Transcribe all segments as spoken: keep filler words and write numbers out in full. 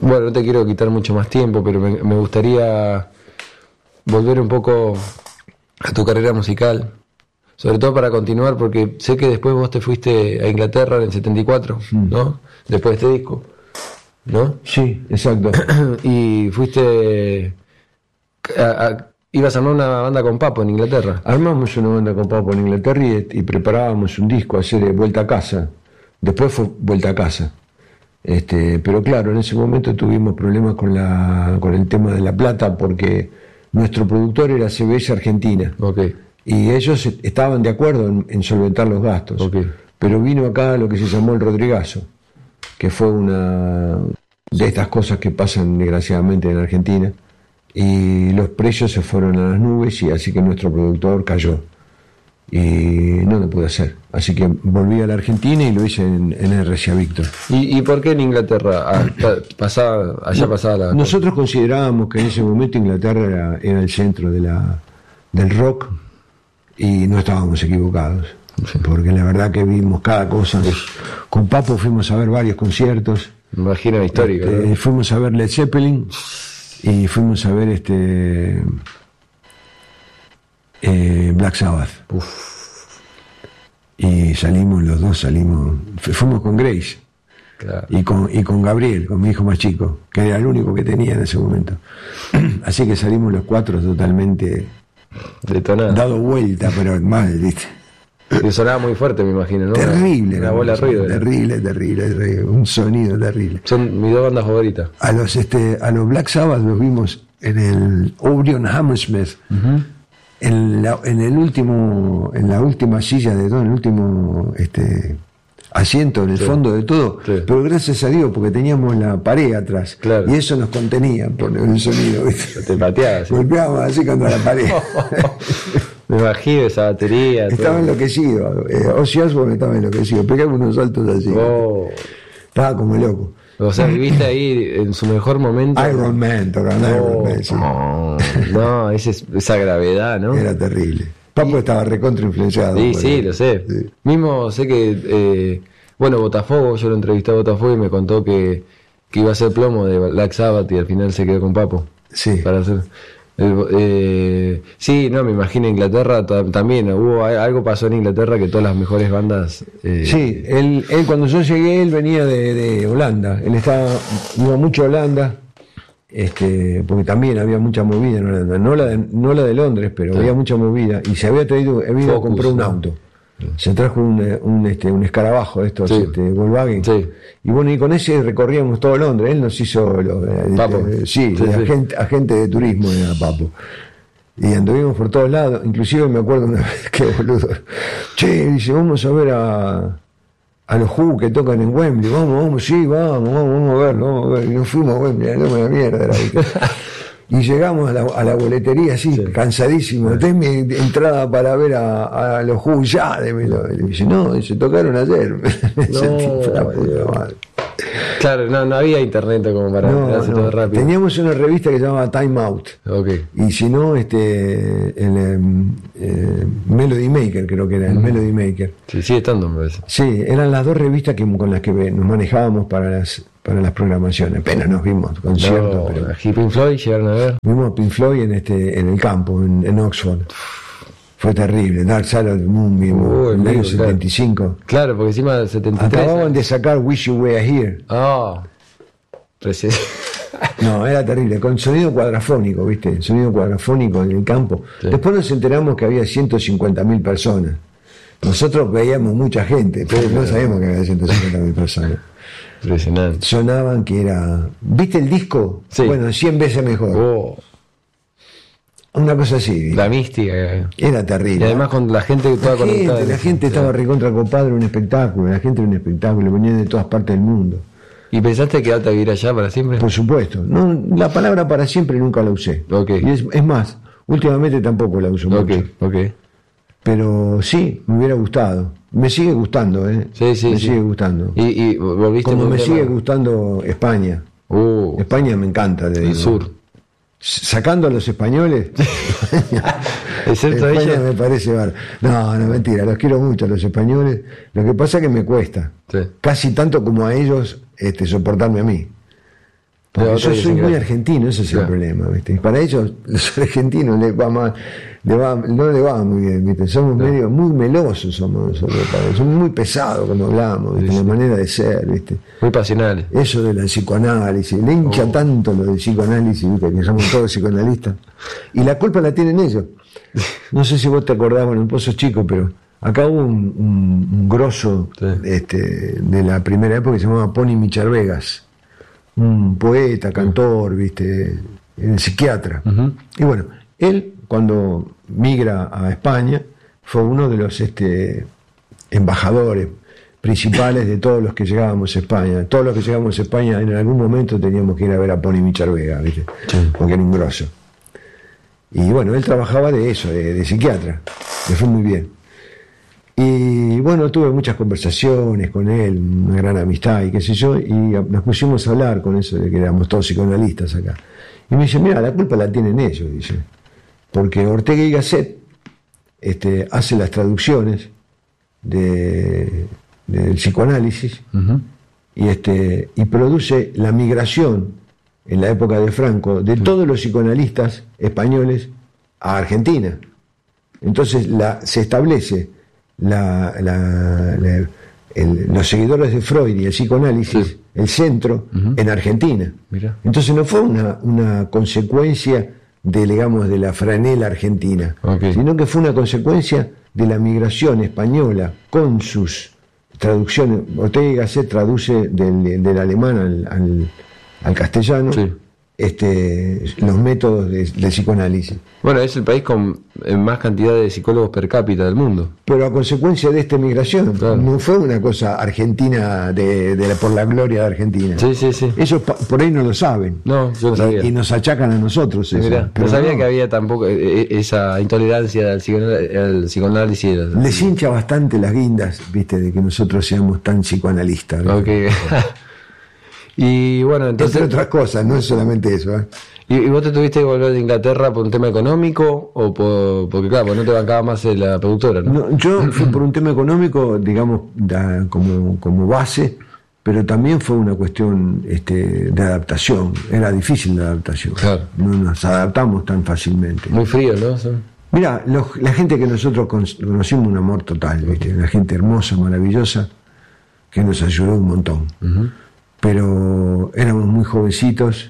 Bueno, no te quiero quitar mucho más tiempo, pero me, me gustaría volver un poco a tu carrera musical, sobre todo para continuar, porque sé que después vos te fuiste a Inglaterra en el setenta y cuatro, mm. ¿no? Después de este disco, ¿no? Sí, exacto. Y fuiste... A, a, ibas a armar una banda con Papo en Inglaterra. Armamos una banda con Papo en Inglaterra y, y preparábamos un disco, hacer Vuelta a Casa. Después fue Vuelta a Casa. Este, pero claro, en ese momento tuvimos problemas con la con el tema de la plata, porque nuestro productor era C B S Argentina, okay. Y ellos estaban de acuerdo en, en solventar los gastos, okay. Pero vino acá lo que se llamó el Rodrigazo, que fue una de estas cosas que pasan desgraciadamente en Argentina, y los precios se fueron a las nubes, y así que nuestro productor cayó y no lo pude hacer, así que volví a la Argentina y lo hice en, en R C A Víctor. ¿Y, ¿Y por qué en Inglaterra? Ah, pasaba, allá no, pasaba la... Nosotros considerábamos que en ese momento Inglaterra era, era el centro de la, del rock, y no estábamos equivocados, sí. Porque la verdad que vimos cada cosa. Con Papo fuimos a ver varios conciertos. Imagina histórica, este, ¿no? Fuimos a ver Led Zeppelin y fuimos a ver este eh, Black Sabbath. Uf. Y salimos los dos, salimos, fuimos con Grace, claro. y, con, y con Gabriel, con mi hijo más chico, que era el único que tenía en ese momento. Así que salimos los cuatro totalmente detonado, dado vuelta, pero mal, ¿viste? Y sonaba muy fuerte, me imagino, ¿no? Terrible, una bola de ruido. Terrible, terrible, terrible, un sonido terrible. Son mis dos bandas favoritas. A los este, a los Black Sabbath los vimos en el Orion Hammersmith, uh-huh. en la, en el último, en la última silla de todo, en el último este asiento, en el sí. fondo de todo, sí. Pero gracias a Dios, porque teníamos la pared atrás, claro. Y eso nos contenía por el sonido, ¿viste? Te pateabas, ¿sí? Golpeábamos así contra la pared. Me imagino esa batería. Estaba todo. Enloquecido, eh, Ozzy Osbourne estaba enloquecido, pegaba unos saltos así. Oh. Estaba como loco. O sea, viviste ahí en su mejor momento. Iron Man, tocando oh, Iron Man, sí. Oh, no, ese, esa gravedad, ¿no? Era terrible. Papo y, estaba recontra influenciado. Sí, sí, lo sé. Sí. Mismo sé que, eh, bueno, Botafogo, yo lo entrevisté a Botafogo y me contó que, que iba a ser plomo de Black Sabbath y al final se quedó con Papo. Sí. Para hacer... El, eh, sí, no, me imagino Inglaterra t- también, hubo algo pasó en Inglaterra que todas las mejores bandas... Eh, sí, él, él cuando yo llegué, él venía de, de Holanda, él estaba, iba mucho a Holanda, este, porque también había mucha movida en Holanda, no la de, no la de Londres, pero sí. Había mucha movida, y se había traído, había ido a comprar un auto. Se trajo un, un, este, un escarabajo de estos, sí. este, Volkswagen, sí. Y bueno, y con ese recorríamos todo Londres. Él nos hizo los, Papo. Eh, sí, sí, sí. Agente, agente de turismo era Papo, y anduvimos por todos lados. Inclusive me acuerdo una vez que boludo, che, dice, vamos a ver a a los Who que tocan en Wembley, vamos, vamos, sí, vamos, vamos, vamos a verlo, vamos a ver. Y nos fuimos a Wembley, no me da mierda la y llegamos a la, a la boletería así, sí. Cansadísimo, denme entrada para ver a, a los Who ya, démelo. Y dice, no, se tocaron ayer. No, la puta madre. Claro, no, no había internet como para no, hacer no. todo rápido. Teníamos una revista que se llamaba Time Out. Okay. Y si no, este el eh, Melody Maker, creo que era el uh-huh. Melody Maker. Sí, sigue estando, me parece. Sí, eran las dos revistas que, con las que nos manejábamos para las para las programaciones. Apenas nos vimos conciertos. No, pero... ¿a Pink Floyd llegaron a ver? Vimos a Pink Floyd en este en el campo, en, en Oxford. Fue terrible, Dark Side of the Moon mismo, uh, en el año claro. setenta y cinco. Claro, porque encima del setenta y tres... Acababan de sacar Wish You Were Here. Ah, oh. Recién... No, era terrible, con sonido cuadrafónico, ¿viste? Sonido cuadrafónico en el campo. Sí. Después nos enteramos que había ciento cincuenta mil personas. Nosotros veíamos mucha gente, pero sí, no sabíamos que había ciento cincuenta mil personas. Impresionante. Sonaban que era... ¿Viste el disco? Sí. Bueno, cien veces mejor. Oh. Una cosa así, ¿viste? La mística. Era terrible. Y además con la gente toda la conectada. Gente, la gente estaba recontra compadre, un espectáculo. La gente era un espectáculo, venían de todas partes del mundo. ¿Y pensaste quedarte a vivir allá para siempre? Por supuesto. No, la palabra para siempre nunca la usé. Okay. Y es, es más, últimamente tampoco la uso okay, mucho. Okay. Pero sí, me hubiera gustado. Me sigue gustando, ¿eh? Sí, sí, me sí. sigue gustando. ¿Y, y volviste Como me sigue más? gustando España. Uh, España me encanta, te digo. El sur. Sacando a los españoles. ¿Excepto España ella? me parece bar. No, no, mentira, los quiero mucho a los españoles. Lo que pasa es que me cuesta. Sí. Casi tanto como a ellos este, soportarme a mí. Porque Pero yo soy muy gracias. argentino, ese es Claro. el problema, ¿viste? Y para ellos, los argentinos les va mal, le va, no le va muy bien, ¿viste? Somos Claro. medio, muy melosos somos nosotros, padre. Somos muy pesados cuando hablamos, ¿viste? Sí, La sí. manera de ser, ¿viste? Muy pasionales. Eso de la psicoanálisis, le hincha Oh. tanto lo del psicoanálisis, ¿viste? Que somos todos psicoanalistas. Y la culpa la tienen ellos. No sé si vos te acordás, bueno, vos sos chico, pero acá hubo un, un, un grosso Sí. este, de la primera época que se llamaba Pony Michar Vegas, un poeta, cantor, ¿viste? El psiquiatra. Ujú. Y bueno, él cuando migra a España fue uno de los este, embajadores principales de todos los que llegábamos a España. Todos los que llegamos a España en algún momento teníamos que ir a ver a Pony Michar Vega, ¿viste? Sí. Porque era un grosso. Y bueno, él trabajaba de eso, de, de psiquiatra. Le fue muy bien. Y bueno, tuve muchas conversaciones con él, una gran amistad y qué sé yo, y nos pusimos a hablar con eso de que éramos todos psicoanalistas acá. Y me dice, mira, la culpa la tienen ellos, dice. Porque Ortega y Gasset este, hace las traducciones de, del psicoanálisis Ujú. y, este, y produce la migración en la época de Franco de todos los psicoanalistas españoles a Argentina. Entonces la, se establece la, la- la- el- los seguidores de Freud y el psicoanálisis, Sí. el centro, Ujú. en Argentina. Mira. Entonces no fue una, una consecuencia de, digamos, de la franela argentina, Ok. sino que fue una consecuencia de la migración española con sus traducciones. Ortega y Gasset traduce del, del alemán al, al- al castellano Sí. este, los métodos de, de psicoanálisis. Bueno, es el país con eh, más cantidad de psicólogos per cápita del mundo. Pero a consecuencia de esta migración, Claro. no fue una cosa argentina de, de la- por la gloria de Argentina. Sí, sí, sí. Ellos pa- por ahí no lo saben. No, yo no sabía. Y, y nos achacan a nosotros eso. Mirá, Pero no sabía no. que había tampoco eh, eh, esa intolerancia al, psicoanal- al psicoanálisis. al- Les hincha bastante las guindas, viste, de que nosotros seamos tan psicoanalistas. ¿no? Ok. Y bueno, Entre entonces. otras cosas, no es solamente eso. ¿eh? ¿Y, y vos te tuviste que volver de Inglaterra por un tema económico? O por, porque, claro, pues no te bancaba más eh, la productora, ¿no? No, yo fui por un tema económico, digamos, da- como, como base, pero también fue una cuestión este, de adaptación. Era difícil la adaptación. Claro. No nos adaptamos tan fácilmente. Muy frío, ¿no? Son- Mira, los- la gente que nosotros con- conocimos, un amor total, ¿viste? Una gente hermosa, maravillosa, que nos ayudó un montón. Ujú. Pero éramos muy jovencitos,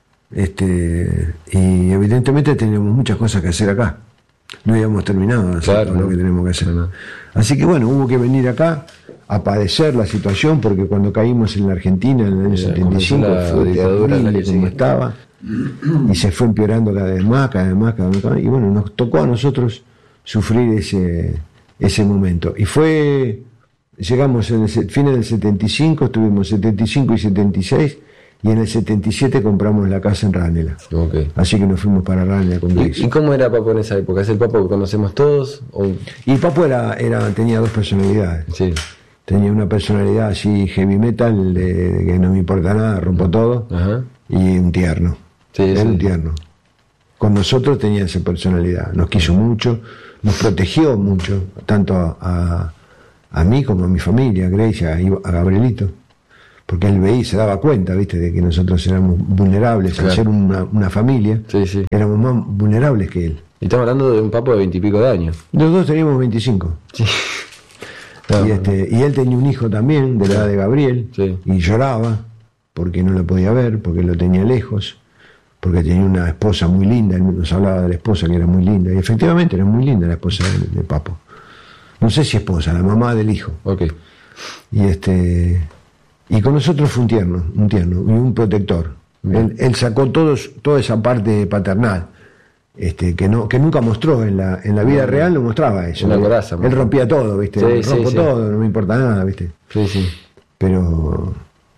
este, y evidentemente teníamos muchas cosas que hacer acá. No habíamos terminado de hacer Claro, todo lo no. que tenemos que hacer. No, no. Así que bueno, hubo que venir acá a padecer la situación, porque cuando caímos en la Argentina en el año Mira, setenta y cinco comenzó la fue dictadura el terrible año como siguiente. estaba, y se fue empeorando cada vez más, cada vez más, cada vez más, y bueno, nos tocó a nosotros sufrir ese, ese momento. Y fue, llegamos en el se- fines del setenta y cinco, estuvimos setenta y cinco y setenta y seis, y en el setenta y siete compramos la casa en Ranela. Ok. Así que nos fuimos para Ranela con Luis. ¿Y, y cómo era Papo en esa época? ¿Es el Papo que conocemos todos? O... Y Papo era, era, tenía dos personalidades. Sí. Tenía una personalidad así heavy metal, de, de que no me importa nada, rompo todo, Ajá. y un tierno. Sí, Era sí. un tierno. Con nosotros tenía esa personalidad. Nos quiso mucho, nos protegió mucho, tanto a, a, a mí como a mi familia, a Grace, a, Ivo- a Gabrielito. Porque él veía y se daba cuenta, viste, de que nosotros éramos vulnerables, Claro. al ser una, una familia, Sí, sí. éramos más vulnerables que él. Y estamos hablando de un Papo de veintipico de años. Los dos teníamos veinticinco. Sí. No, Y, este, y él tenía un hijo también, de la edad de Gabriel, Sí. y lloraba porque no lo podía ver, porque lo tenía lejos, porque tenía una esposa muy linda. Él nos hablaba de la esposa que era muy linda, y efectivamente era muy linda la esposa de, de Papo. No sé si esposa, la mamá del hijo. Ok. Y este y con nosotros fue un tierno, un tierno y un protector. Él, él sacó todos, toda esa parte paternal. Este, que no que nunca mostró en la en la vida real, no mostraba eso. Una él, coraza, él rompía todo, viste, Sí, sí, rompo sí. todo, no me importa nada, viste. Sí, sí. Pero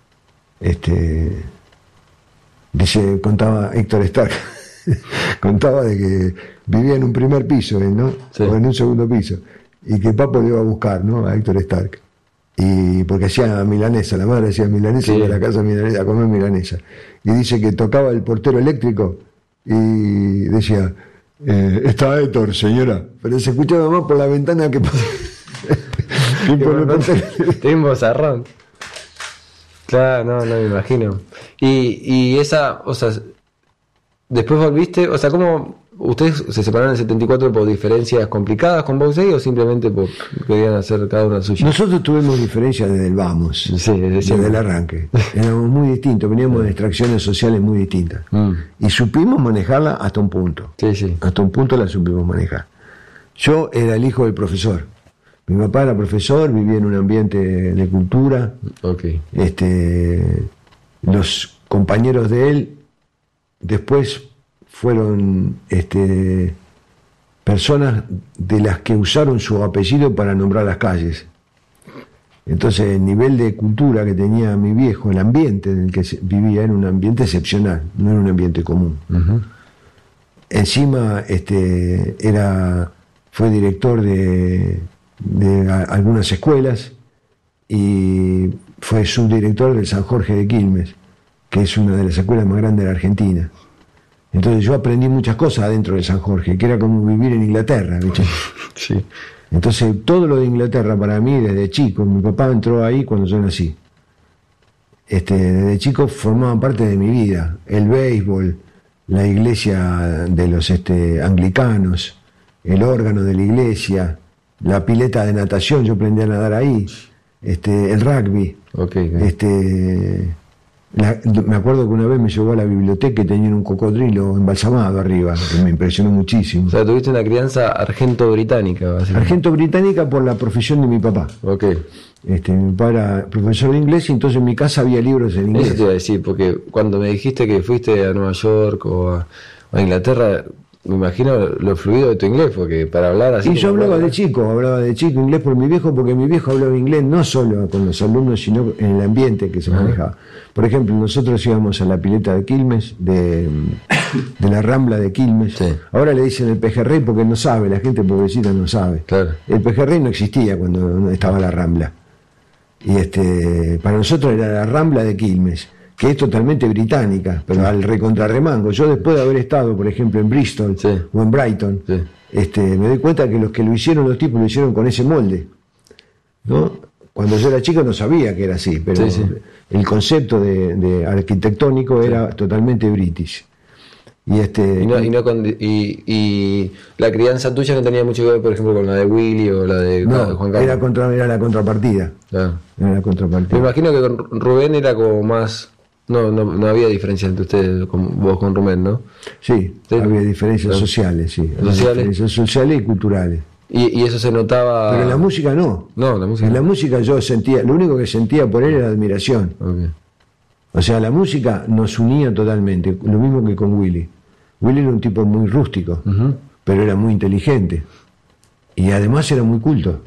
este dice, contaba Héctor Stark, contaba de que vivía en un primer piso él, ¿no? Sí. O en un segundo piso, y que Papo le iba a buscar, ¿no? A Héctor Stark. Y porque hacía milanesa, la madre hacía milanesa, Sí. y iba a la casa milanesa, a comer milanesa. Y dice que tocaba el portero eléctrico y decía, eh, está Héctor, señora. Pero se escuchaba más por la ventana que por, que por el portero. Tengo un bozarrón. Claro, no, no me imagino. Y, y esa, o sea, después volviste, o sea, ¿cómo ustedes se separaron en el setenta y cuatro por diferencias complicadas con Box Day o simplemente por querían hacer cada una suya? Nosotros tuvimos diferencias desde el vamos, Sí, desde, desde el arranque. Éramos muy distintos, veníamos de extracciones sociales muy distintas. Mm. Y supimos manejarla hasta un punto. Sí, sí. Hasta un punto la supimos manejar. Yo era el hijo del profesor. Mi papá era profesor, vivía en un ambiente de cultura. Okay. Este, los compañeros de él después fueron este, personas de las que usaron su apellido para nombrar las calles. Entonces el nivel de cultura que tenía mi viejo, el ambiente en el que vivía, era un ambiente excepcional, no era un ambiente común. Uh-huh. Encima este, era, fue director de, de a, algunas escuelas y fue subdirector del San Jorge de Quilmes, que es una de las escuelas más grandes de la Argentina. Entonces yo aprendí muchas cosas adentro de San Jorge, que era como vivir en Inglaterra, ¿viste? Sí. Entonces todo lo de Inglaterra para mí desde chico, mi papá entró ahí cuando yo nací. Este, desde chico formaban parte de mi vida, el béisbol, la iglesia de los este, anglicanos, el órgano de la iglesia, la pileta de natación, yo aprendí a nadar ahí, este, el rugby, Okay, okay. este... La, me acuerdo que una vez me llevó a la biblioteca y tenían un cocodrilo embalsamado arriba, que me impresionó muchísimo. O sea, tuviste una crianza argento-británica, básicamente. Argento-británica por la profesión de mi papá. Ok. Este, mi papá era profesor de inglés y entonces en mi casa había libros en inglés. Eso te iba a decir, porque cuando me dijiste que fuiste a Nueva York o a, a Inglaterra, me imagino lo fluido de tu inglés, porque para hablar así... Y yo como hablaba hablar, de chico, hablaba de chico inglés por mi viejo, porque mi viejo hablaba inglés no solo con los alumnos, sino en el ambiente que se Ajá. manejaba. Por ejemplo, nosotros íbamos a la pileta de Quilmes, de, de la Rambla de Quilmes. Sí. Ahora le dicen el pejerrey porque no sabe, la gente pobrecita no sabe. Claro. El pejerrey no existía cuando estaba la Rambla. Y este, para nosotros era la Rambla de Quilmes, que es totalmente británica, pero sí. Al recontrarremango. Yo después de haber estado, por ejemplo, en Bristol sí. o en Brighton, sí. este, me doy cuenta que los que lo hicieron, los tipos lo hicieron con ese molde, ¿no? Cuando yo era chico no sabía que era así, pero sí, sí. el concepto de, de arquitectónico sí. era totalmente british. Y, este, y, no, y, no con, y, y la crianza tuya no tenía mucho que ver, por ejemplo, con la de Willy o la de no, Juan Carlos. Era, contra, era la contrapartida. Ah. Era la contrapartida. Me imagino que con Rubén era como más... No, no, no había diferencia entre ustedes, con, vos con Rubén, ¿no? Sí, sí. había diferencias ¿no? sociales, sí. ¿Sociales? Diferencias sociales y culturales. Y, y eso se notaba... Pero en la música no. No, la música En no. la música yo sentía, lo único que sentía por él era admiración. Okay. O sea, la música nos unía totalmente, lo mismo que con Willy. Willy era un tipo muy rústico, uh-huh. pero era muy inteligente. Y además era muy culto.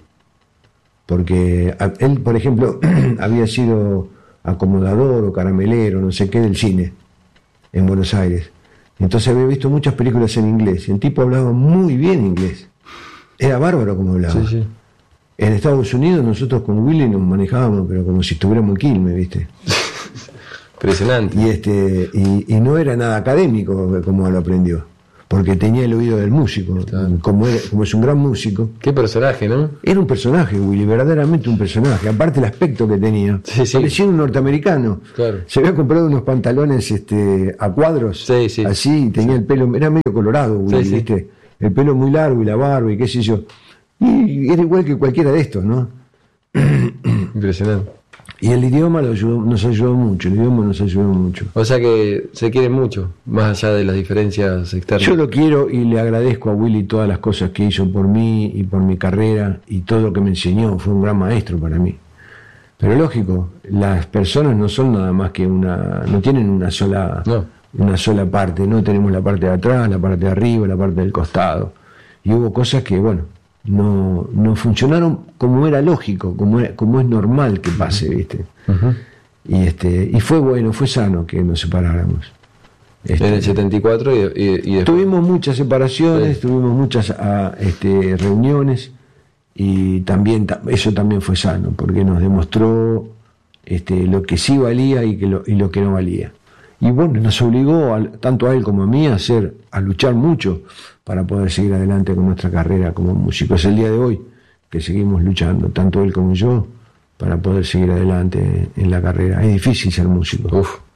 Porque él, por ejemplo, había sido acomodador o caramelero, no sé qué, del cine en Buenos Aires. Entonces había visto muchas películas en inglés. El tipo hablaba muy bien inglés. Era bárbaro como hablaba. Sí, sí. En Estados Unidos nosotros con Willy nos manejábamos, pero como si estuviéramos en Quilmes, ¿viste? Impresionante. Y, este, y, y no era nada académico como lo aprendió, porque tenía el oído del músico. Claro. Como, era, como es un gran músico. Qué personaje, ¿no? Era un personaje, Willy, verdaderamente un personaje. Aparte el aspecto que tenía. Sí, sí. Parecía un norteamericano. Claro. Se había comprado unos pantalones este, a cuadros, sí, sí. así, tenía el pelo, era medio colorado, Willy, sí, sí. ¿viste? El pelo muy largo y la barba y qué sé yo. Y era igual que cualquiera de estos, ¿no? Impresionante. Y el idioma lo ayudó, nos ayudó mucho, el idioma nos ayudó mucho. O sea que se quieren mucho, más allá de las diferencias externas. Yo lo quiero y le agradezco a Willy todas las cosas que hizo por mí y por mi carrera y todo lo que me enseñó, fue un gran maestro para mí. Pero lógico, las personas no son nada más que una, no tienen una sola, no. una sola parte, no tenemos la parte de atrás, la parte de arriba, la parte del costado. Y hubo cosas que, bueno, no, no funcionaron como era lógico, como, era, como es normal que pase, ¿viste? Uh-huh. Y este y fue bueno, fue sano que nos separáramos. Este, en el setenta y cuatro y, y, y después. Tuvimos muchas separaciones, sí. tuvimos muchas a, este, reuniones y también eso también fue sano porque nos demostró este, lo que sí valía y, que lo, y lo que no valía. Y bueno, nos obligó a, tanto a él como a mí a hacer, a luchar mucho para poder seguir adelante con nuestra carrera como músicos. Es el día de hoy que seguimos luchando, tanto él como yo, para poder seguir adelante en la carrera. Es difícil ser músico. Uf.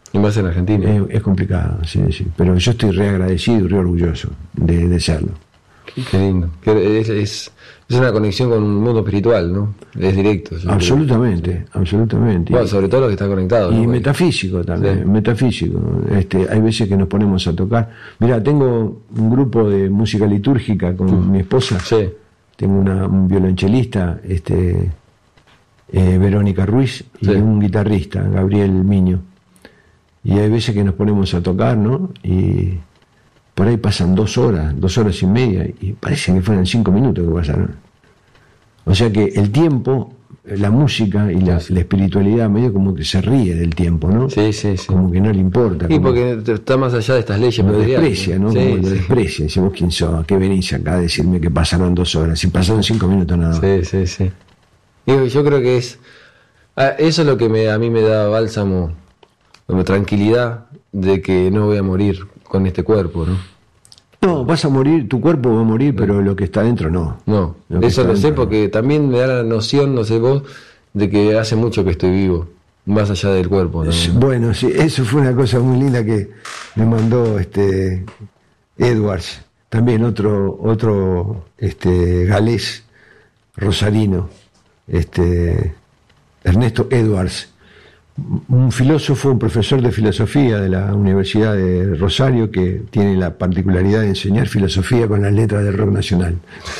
Y más en Argentina. Es, es complicado, sí, sí. Pero yo estoy re agradecido y re orgulloso de, de serlo. Qué, qué lindo. Es, es, es una conexión con un mundo espiritual, ¿no? Es directo. Absolutamente, creo. absolutamente. Bueno, sobre todo los que están conectados. Y ¿no? metafísico también, sí. metafísico. Este, hay veces que nos ponemos a tocar. Mira, tengo un grupo de música litúrgica con uh, mi esposa. Sí. Tengo una, un violonchelista, este, eh, Verónica Ruiz, y sí. un guitarrista, Gabriel Miño. Y hay veces que nos ponemos a tocar, ¿no? Y por ahí pasan dos horas, dos horas y media, y parece que fueran cinco minutos que pasaron. O sea que el tiempo, la música y la, la espiritualidad medio como que se ríe del tiempo, ¿no? Sí, sí, sí. Como que no le importa. Y porque está más allá de estas leyes lo materiales. Desprecia, ¿no? Sí, como sí. lo desprecia. Dice, vos quién sos, ¿qué venís acá a decirme que pasaron dos horas? Si pasaron cinco minutos nada más. Sí, sí, sí. Y yo creo que es... Eso es lo que me, a mí me da bálsamo, como tranquilidad de que no voy a morir con este cuerpo, ¿no? No, vas a morir, tu cuerpo va a morir, pero lo que está dentro no. No, lo eso lo sé dentro, porque no. También me da la noción, no sé vos, de que hace mucho que estoy vivo, más allá del cuerpo, ¿no? Bueno, sí, eso fue una cosa muy linda que me mandó este Edwards, también otro otro este galés rosarino, este Ernesto Edwards, un filósofo, un profesor de filosofía de la Universidad de Rosario que tiene la particularidad de enseñar filosofía con las letras del rock nacional.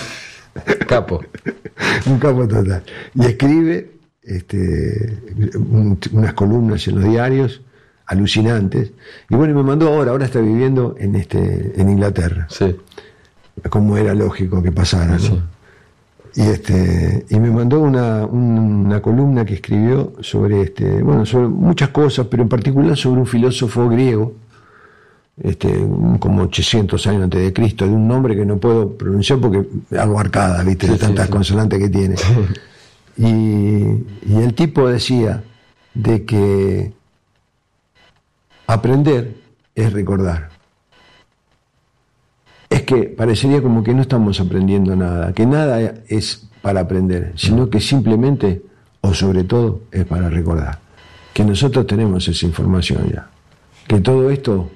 Capo. Un capo total. Y escribe este, un, unas columnas en los diarios alucinantes. Y bueno, me mandó ahora, ahora está viviendo en este en Inglaterra. Sí. Como era lógico que pasara, ¿no? Sí. Y este y me mandó una, una columna que escribió sobre este bueno sobre muchas cosas, pero en particular sobre un filósofo griego, este como ochocientos años antes de Cristo, de un nombre que no puedo pronunciar porque hago arcada, viste, sí, de tantas sí, sí. consonantes que tiene. y, y el tipo decía de que aprender es recordar. Es que parecería como que no estamos aprendiendo nada, que nada es para aprender, sino que simplemente, o sobre todo, es para recordar. Que nosotros tenemos esa información ya. Que todo esto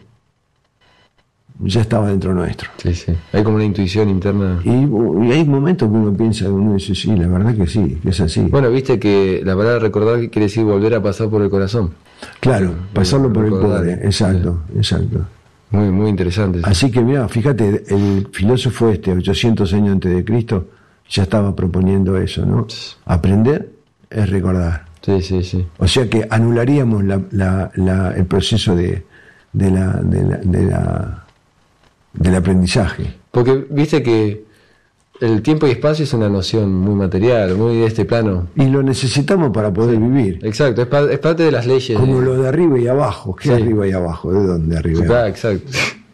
ya estaba dentro nuestro. Sí, sí. Hay como una intuición interna. Y, y hay momentos que uno piensa, uno dice, sí, la verdad que sí, que es así. Bueno, viste que la palabra recordar quiere decir volver a pasar por el corazón. Claro, pasarlo por recordar, el poder, exacto, sí. exacto. Muy, muy interesante. Así que mira, fíjate, el filósofo este, ochocientos años antes de Cristo, ya estaba proponiendo eso, ¿no? Aprender es recordar. Sí, sí, sí. O sea que anularíamos la, la, la, el proceso de, de la, de la, de la, del aprendizaje. Porque viste que el tiempo y espacio es una noción muy material, muy de este plano. Y lo necesitamos para poder sí. vivir. Exacto, es, pa- es parte de las leyes. Como de... lo de arriba y abajo. ¿Qué sí. arriba y abajo? ¿De dónde arriba y ah, abajo? Exacto.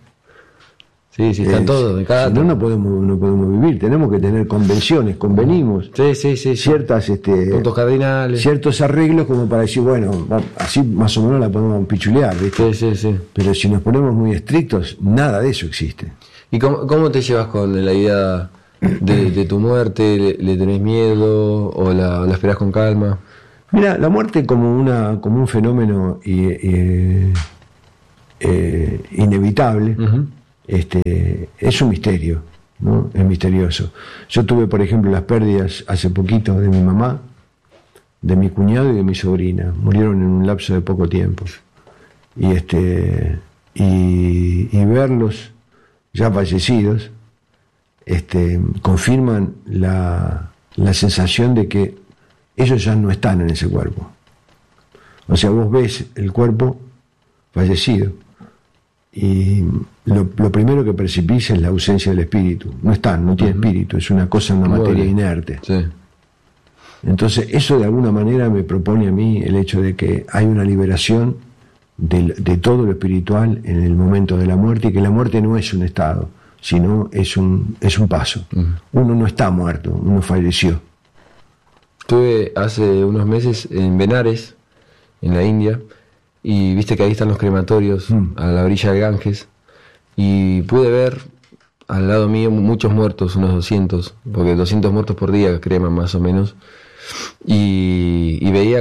Sí, sí, están es, todos. De cada si no, no podemos, no podemos vivir. Tenemos que tener convenciones, convenimos. Sí, sí, sí. Ciertas, este, puntos cardinales. Ciertos arreglos como para decir, bueno, así más o menos la podemos pichulear, ¿viste? Sí, sí, sí. Pero si nos ponemos muy estrictos, nada de eso existe. ¿Y cómo, cómo te llevas con la idea de, de tu muerte? ¿Le, le tenés miedo o la, la esperás con calma? Mira, la muerte como una como un fenómeno eh, eh, inevitable, uh-huh. este, es un misterio, ¿no? Es misterioso. Yo tuve, por ejemplo, las pérdidas hace poquito de mi mamá, de mi cuñado y de mi sobrina. Murieron en un lapso de poco tiempo. Y este y, y verlos ya fallecidos, este, confirman la, la sensación de que ellos ya no están en ese cuerpo. O sea, vos ves el cuerpo fallecido y lo, lo primero que percibís es la ausencia del espíritu. No están, no tiene uh-huh. espíritu, es una cosa, una Muy materia bien. inerte. Sí. Entonces, eso de alguna manera me propone a mí el hecho de que hay una liberación de, de todo lo espiritual en el momento de la muerte, y que la muerte no es un estado, sino es un, es un paso. Uh-huh. Uno no está muerto, uno falleció. Estuve hace unos meses en Benares, en la India, y viste que ahí están los crematorios, mm. a la orilla del Ganges, y pude ver al lado mío muchos muertos, unos doscientos, porque doscientos muertos por día creman más o menos, y, y veía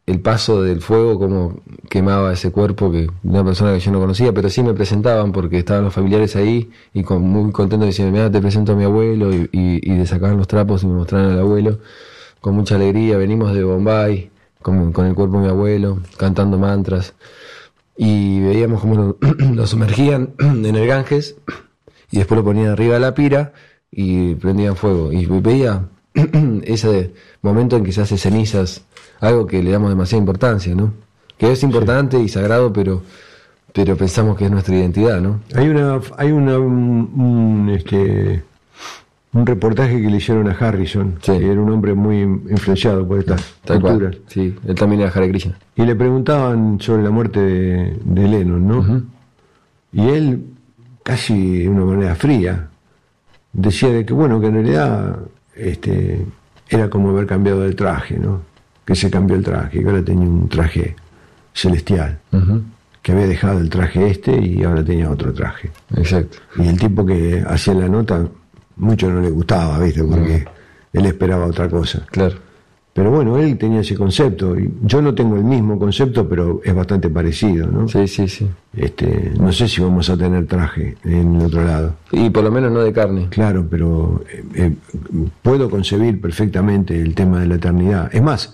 el paso del fuego, como quemaba ese cuerpo que de una persona que yo no conocía, pero sí me presentaban porque estaban los familiares ahí y con, muy contentos diciendo, mira, te presento a mi abuelo, y, y, y le sacaban los trapos y me mostraban al abuelo con mucha alegría. Venimos de Bombay con, con el cuerpo de mi abuelo, cantando mantras, y veíamos cómo lo, lo sumergían en el Ganges y después lo ponían arriba de la pira y prendían fuego, y veía ese momento en que se hace cenizas, algo que le damos demasiada importancia, ¿no? Que es importante sí. y sagrado, pero pero pensamos que es nuestra identidad, ¿no? Hay una hay una un, un, este un reportaje que le hicieron a Harrison, sí. que era un hombre muy influenciado por estas Tal culturas. Cual. Sí, él también era Hare Krishna. Y le preguntaban sobre la muerte de, de Lennon, ¿no? Uh-huh. Y él, casi de una manera fría, decía de que, bueno, que en realidad este era como haber cambiado el traje, ¿no? Que se cambió el traje, que ahora tenía un traje celestial, uh-huh. que había dejado el traje este y ahora tenía otro traje. Exacto. Y el tipo que hacía la nota, mucho no le gustaba, ¿viste? Porque uh-huh. él esperaba otra cosa. Claro. Pero bueno, él tenía ese concepto, y yo no tengo el mismo concepto, pero es bastante parecido, ¿no? Sí, sí, sí. Este, no sé si vamos a tener traje en el otro lado. Y por lo menos no de carne. Claro, pero eh, eh, puedo concebir perfectamente el tema de la eternidad. Es más,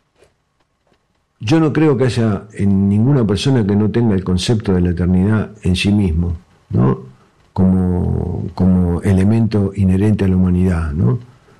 yo no creo que haya en ninguna persona que no tenga el concepto de la eternidad en sí mismo, ¿no? Como, como elemento inherente a la humanidad, ¿no?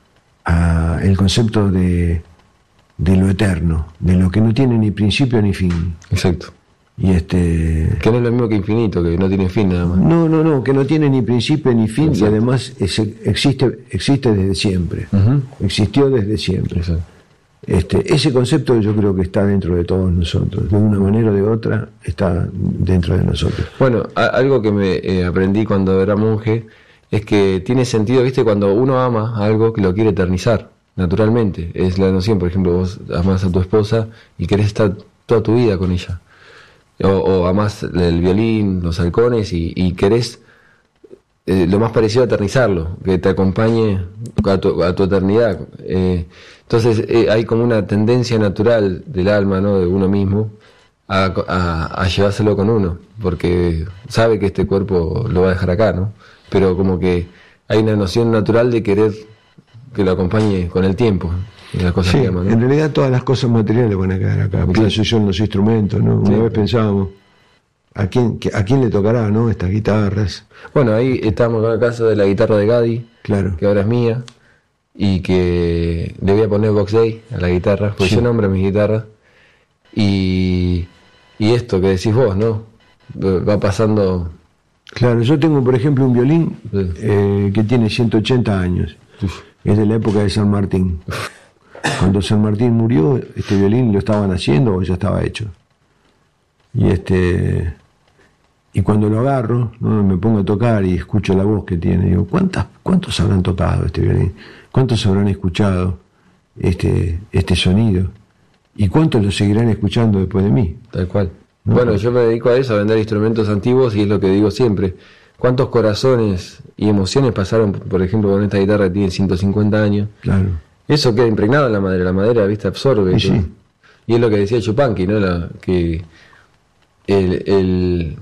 A el concepto de, de lo eterno, de lo que no tiene ni principio ni fin. Exacto. Y este que no es lo mismo que infinito, que no tiene fin nada más. No, no, no, que no tiene ni principio ni fin. Exacto. Y además es, existe existe desde siempre. Uh-huh. Existió desde siempre. Exacto. Este, ese concepto yo creo que está dentro de todos nosotros, de una manera o de otra está dentro de nosotros. Bueno, a, algo que me eh, aprendí cuando era monje es que tiene sentido, viste, cuando uno ama algo que lo quiere eternizar, naturalmente. Es la noción, por ejemplo, vos amás a tu esposa y querés estar toda tu vida con ella. O, o amás el violín, los halcones y, y querés eh, lo más parecido a eternizarlo, que te acompañe a tu, a tu eternidad. Eh, entonces eh, hay como una tendencia natural del alma, ¿no? De uno mismo a, a, a llevárselo con uno, porque sabe que este cuerpo lo va a dejar acá, ¿no? Pero como que hay una noción natural de querer que lo acompañe con el tiempo. Las cosas sí, que aman, ¿no? En realidad todas las cosas materiales van a quedar acá. Exacto. Pienso yo en los instrumentos, ¿no? Una sí. vez pensábamos, ¿a quién, ¿a quién le tocará, no? Estas guitarras. Bueno, ahí estamos en la casa de la guitarra de Gadi, claro. que ahora es mía, y que le voy a poner Box Day a la guitarra, porque sí. yo nombro mis guitarras. Y, y esto que decís vos, ¿no? Va pasando... Claro, yo tengo, por ejemplo, un violín sí. eh, que tiene ciento ochenta años. Uf. Es de la época de San Martín. Uf. Cuando San Martín murió, este violín lo estaban haciendo o ya estaba hecho. Y este y cuando lo agarro, ¿no? Me pongo a tocar y escucho la voz que tiene. Digo, ¿cuántas, ¿cuántos habrán tocado este violín? ¿Cuántos habrán escuchado este, este sonido? ¿Y cuántos lo seguirán escuchando después de mí? Tal cual. ¿No? Bueno, yo me dedico a eso, a vender instrumentos antiguos, y es lo que digo siempre. ¿Cuántos corazones y emociones pasaron, por ejemplo, con esta guitarra que tiene ciento cincuenta años? Claro. Eso queda impregnado en la madera, la madera, viste, absorbe. Sí, sí. Y es lo que decía Chupanqui, ¿no? La, que el, el,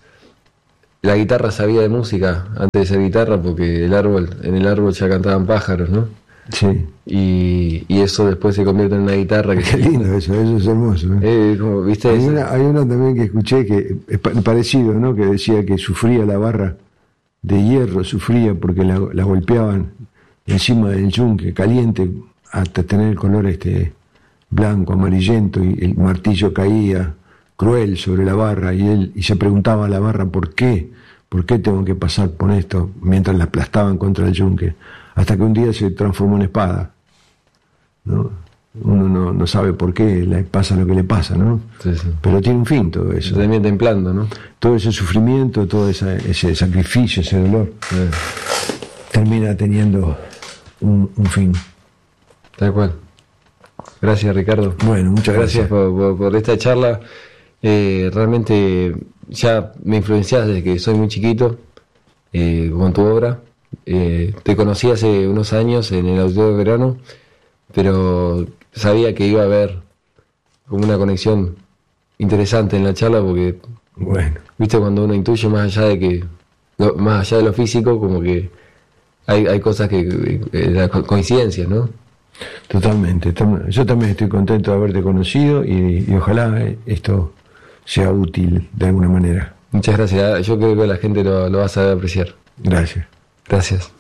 la guitarra sabía de música antes de ser guitarra, porque el árbol, en el árbol ya cantaban pájaros, ¿no? Sí. Y, y eso después se convierte en una guitarra que... Qué lindo eso, eso es hermoso. ¿eh? Eh, como, ¿viste? Hay, una, hay una también que escuché que es parecido, ¿no? Que decía que sufría la barra de hierro, sufría porque la, la golpeaban encima del yunque caliente hasta tener el color este blanco, amarillento, y el martillo caía cruel sobre la barra, y él y se preguntaba a la barra por qué, por qué tengo que pasar por esto, mientras la aplastaban contra el yunque, hasta que un día se transformó en espada, ¿no? Uno no, no sabe por qué le pasa lo que le pasa, ¿no? Sí, sí. Pero tiene un fin todo eso. Se termina templando, ¿no? Todo ese sufrimiento, todo esa, ese sacrificio, ese dolor, sí. termina teniendo un, un fin. Tal cual. Gracias, Ricardo. Bueno, muchas gracias, gracias por, por, por esta charla. Eh, realmente ya me influenciás desde que soy muy chiquito eh, con tu obra. Eh, te conocí hace unos años en el Auditorio de Verano, pero sabía que iba a haber como una conexión interesante en la charla, porque, Bueno, viste, cuando uno intuye más allá de que, lo- más allá de lo físico, como que hay, hay cosas que, eh, la co- coincidencias, ¿no? totalmente. Tam- Yo también estoy contento de haberte conocido y, y ojalá eh, esto sea útil de alguna manera. Muchas gracias. Yo creo que la gente lo, lo va a saber apreciar. Gracias. Gracias.